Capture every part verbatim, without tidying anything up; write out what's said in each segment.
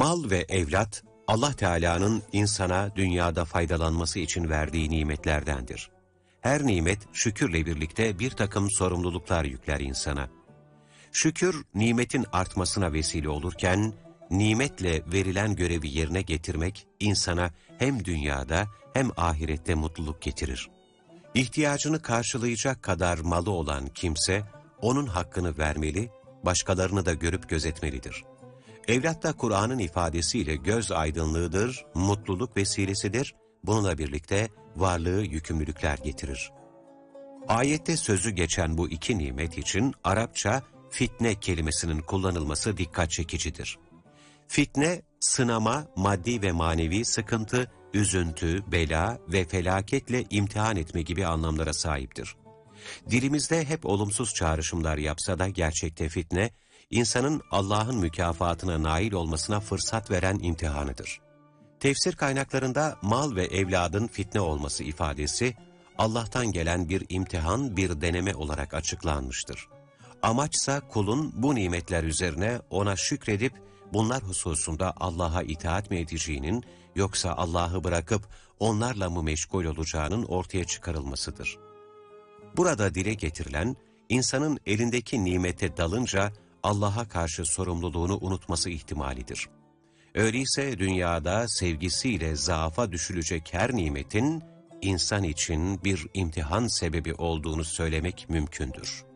Mal ve evlat, Allah Teala'nın insana dünyada faydalanması için verdiği nimetlerdendir. Her nimet şükürle birlikte bir takım sorumluluklar yükler insana. Şükür, nimetin artmasına vesile olurken, nimetle verilen görevi yerine getirmek insana hem dünyada hem ahirette mutluluk getirir. İhtiyacını karşılayacak kadar malı olan kimse, onun hakkını vermeli, başkalarını da görüp gözetmelidir. Evlat da Kur'an'ın ifadesiyle göz aydınlığıdır, mutluluk vesilesidir, bununla birlikte varlığı yükümlülükler getirir. Ayette sözü geçen bu iki nimet için Arapça fitne kelimesinin kullanılması dikkat çekicidir. Fitne, sınama, maddi ve manevi sıkıntı, üzüntü, bela ve felaketle imtihan etme gibi anlamlara sahiptir. Dilimizde hep olumsuz çağrışımlar yapsa da gerçekte fitne, insanın Allah'ın mükafatına nail olmasına fırsat veren imtihanıdır. Tefsir kaynaklarında mal ve evladın fitne olması ifadesi, Allah'tan gelen bir imtihan, bir deneme olarak açıklanmıştır. Amaçsa kulun bu nimetler üzerine ona şükredip, bunlar hususunda Allah'a itaat mi edeceğinin, yoksa Allah'ı bırakıp onlarla mı meşgul olacağının ortaya çıkarılmasıdır. Burada dile getirilen, insanın elindeki nimete dalınca Allah'a karşı sorumluluğunu unutması ihtimalidir. Öyleyse dünyada sevgisiyle zaafa düşülecek her nimetin, insan için bir imtihan sebebi olduğunu söylemek mümkündür.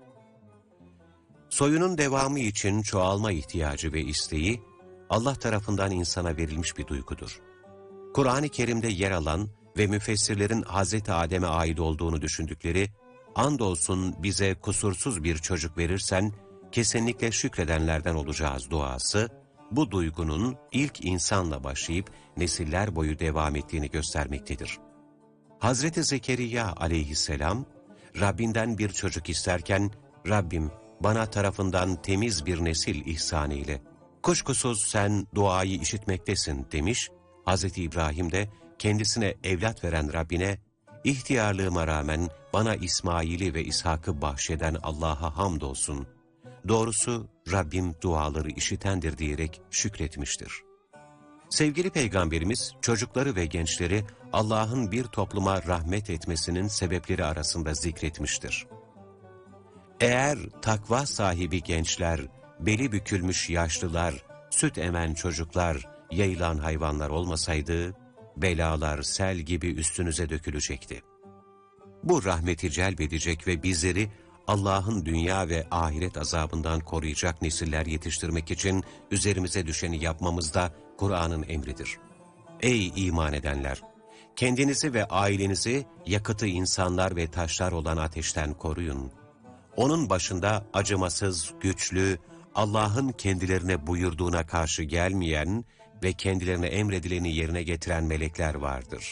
Soyunun devamı için çoğalma ihtiyacı ve isteği, Allah tarafından insana verilmiş bir duygudur. Kur'an-ı Kerim'de yer alan ve müfessirlerin Hazreti Adem'e ait olduğunu düşündükleri, andolsun bize kusursuz bir çocuk verirsen, kesinlikle şükredenlerden olacağız duası, bu duygunun ilk insanla başlayıp nesiller boyu devam ettiğini göstermektedir. Hazreti Zekeriya aleyhisselam, Rabbinden bir çocuk isterken, Rabbim bana tarafından temiz bir nesil ihsan eyle, kuşkusuz sen duayı işitmektesin demiş, Hazreti İbrahim de kendisine evlat veren Rabbine, ihtiyarlığıma rağmen bana İsmail'i ve İshak'ı bahşeden Allah'a hamdolsun, doğrusu Rabbim duaları işitendir diyerek şükretmiştir. Sevgili Peygamberimiz çocukları ve gençleri Allah'ın bir topluma rahmet etmesinin sebepleri arasında zikretmiştir. Eğer takva sahibi gençler, beli bükülmüş yaşlılar, süt emen çocuklar, yayılan hayvanlar olmasaydı, belalar sel gibi üstünüze dökülecekti. Bu rahmeti celbedecek ve bizleri Allah'ın dünya ve ahiret azabından koruyacak nesiller yetiştirmek için üzerimize düşeni yapmamız da Kur'an'ın emridir. Ey iman edenler! Kendinizi ve ailenizi yakıtı insanlar ve taşlar olan ateşten koruyun. Onun başında acımasız, güçlü, Allah'ın kendilerine buyurduğuna karşı gelmeyen ve kendilerine emredileni yerine getiren melekler vardır.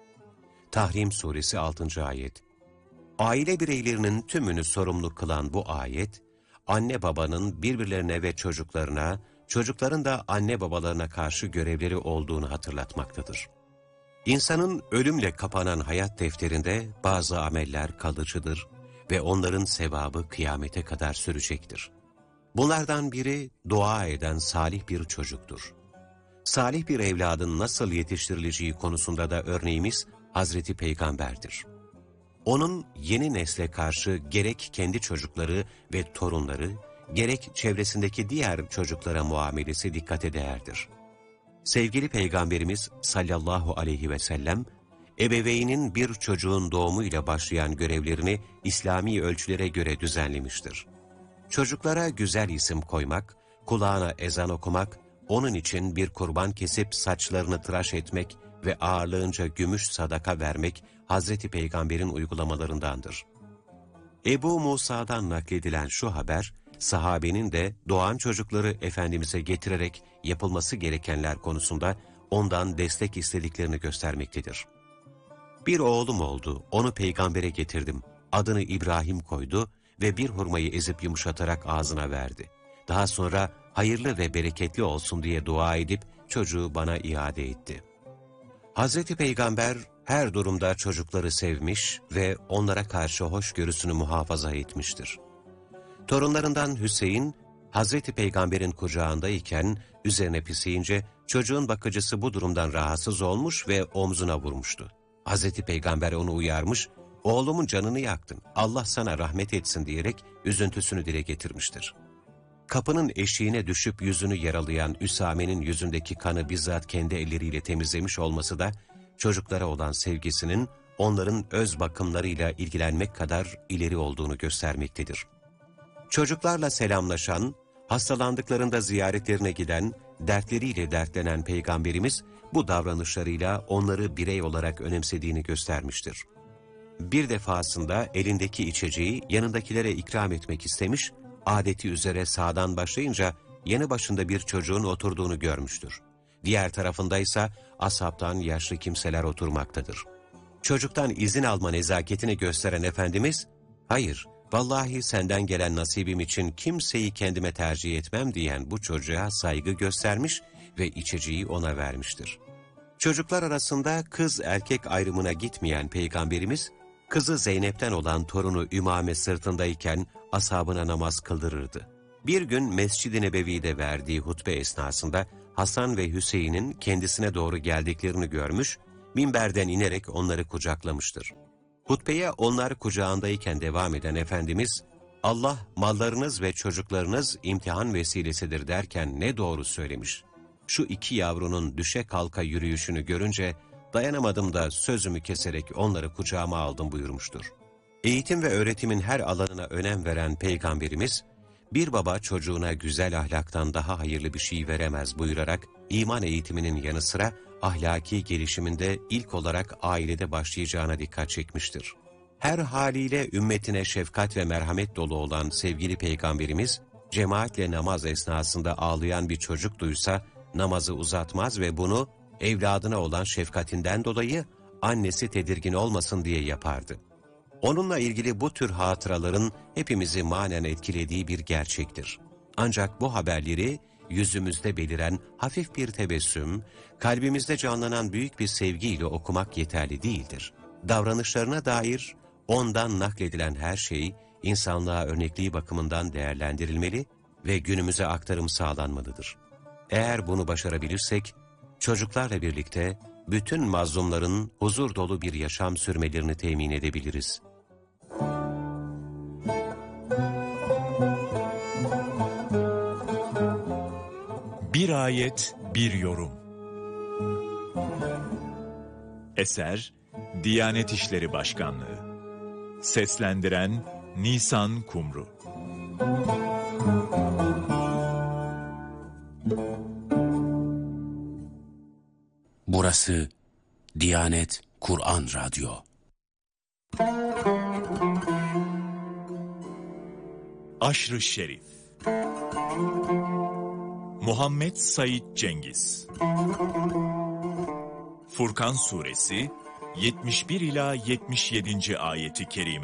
Tahrim Suresi altıncı ayet. Aile bireylerinin tümünü sorumlu kılan bu ayet, anne babanın birbirlerine ve çocuklarına, çocukların da anne babalarına karşı görevleri olduğunu hatırlatmaktadır. İnsanın ölümle kapanan hayat defterinde bazı ameller kalıcıdır ve onların sevabı kıyamete kadar sürecektir. Bunlardan biri dua eden salih bir çocuktur. Salih bir evladın nasıl yetiştirileceği konusunda da örneğimiz Hazreti Peygamber'dir. Onun yeni nesle karşı gerek kendi çocukları ve torunları, gerek çevresindeki diğer çocuklara muamelesi dikkate değerdir. Sevgili Peygamberimiz sallallahu aleyhi ve sellem, ebeveynin bir çocuğun doğumuyla başlayan görevlerini İslami ölçülere göre düzenlemiştir. Çocuklara güzel isim koymak, kulağına ezan okumak, onun için bir kurban kesip saçlarını tıraş etmek ve ağırlığınca gümüş sadaka vermek Hazreti Peygamber'in uygulamalarındandır. Ebu Musa'dan nakledilen şu haber, sahabenin de doğan çocukları Efendimiz'e getirerek yapılması gerekenler konusunda ondan destek istediklerini göstermektedir. Bir oğlum oldu, onu peygambere getirdim, adını İbrahim koydu ve bir hurmayı ezip yumuşatarak ağzına verdi. Daha sonra hayırlı ve bereketli olsun diye dua edip çocuğu bana iade etti. Hazreti Peygamber her durumda çocukları sevmiş ve onlara karşı hoşgörüsünü muhafaza etmiştir. Torunlarından Hüseyin, Hazreti Peygamber'in kucağındayken üzerine piseyince çocuğun bakıcısı bu durumdan rahatsız olmuş ve omzuna vurmuştu. Hazreti Peygamber onu uyarmış, oğlumun canını yaktın, Allah sana rahmet etsin diyerek üzüntüsünü dile getirmiştir. Kapının eşiğine düşüp yüzünü yaralayan Üsame'nin yüzündeki kanı bizzat kendi elleriyle temizlemiş olması da çocuklara olan sevgisinin onların öz bakımlarıyla ilgilenmek kadar ileri olduğunu göstermektedir. Çocuklarla selamlaşan, hastalandıklarında ziyaretlerine giden, dertleriyle dertlenen Peygamberimiz bu davranışlarıyla onları birey olarak önemsediğini göstermiştir. Bir defasında elindeki içeceği yanındakilere ikram etmek istemiş, adeti üzere sağdan başlayınca yanı başında bir çocuğun oturduğunu görmüştür. Diğer tarafındaysa ashabtan yaşlı kimseler oturmaktadır. Çocuktan izin alma nezaketini gösteren Efendimiz, "Hayır, vallahi senden gelen nasibim için kimseyi kendime tercih etmem" diyen bu çocuğa saygı göstermiş ve içeceği ona vermiştir. Çocuklar arasında kız erkek ayrımına gitmeyen Peygamberimiz, kızı Zeynep'ten olan torunu Ümame sırtındayken ashabına namaz kıldırırdı. Bir gün Mescid-i Nebevi'de verdiği hutbe esnasında Hasan ve Hüseyin'in kendisine doğru geldiklerini görmüş, minberden inerek onları kucaklamıştır. Hutbeye onlar kucağındayken devam eden Efendimiz, "Allah mallarınız ve çocuklarınız imtihan vesilesidir" derken ne doğru söylemiş. Şu iki yavrunun düşe kalka yürüyüşünü görünce dayanamadım da sözümü keserek onları kucağıma aldım buyurmuştur. Eğitim ve öğretimin her alanına önem veren Peygamberimiz, bir baba çocuğuna güzel ahlaktan daha hayırlı bir şey veremez buyurarak, iman eğitiminin yanı sıra ahlaki gelişiminde ilk olarak ailede başlayacağına dikkat çekmiştir. Her haliyle ümmetine şefkat ve merhamet dolu olan sevgili Peygamberimiz, cemaatle namaz esnasında ağlayan bir çocuk duysa, namazı uzatmaz ve bunu evladına olan şefkatinden dolayı annesi tedirgin olmasın diye yapardı. Onunla ilgili bu tür hatıraların hepimizi manen etkilediği bir gerçektir. Ancak bu haberleri yüzümüzde beliren hafif bir tebessüm, kalbimizde canlanan büyük bir sevgiyle okumak yeterli değildir. Davranışlarına dair ondan nakledilen her şey insanlığa örnekliği bakımından değerlendirilmeli ve günümüze aktarım sağlanmalıdır. Eğer bunu başarabilirsek, çocuklarla birlikte bütün mazlumların huzur dolu bir yaşam sürmelerini temin edebiliriz. Bir ayet, bir yorum. Eser, Diyanet İşleri Başkanlığı. Seslendiren Nisan Kumru. Burası Diyanet Kur'an Radyo. Aşr-ı Şerif. Muhammed Said Cengiz. Furkan Suresi yetmiş bir ila yetmiş yedinci ayeti kerime.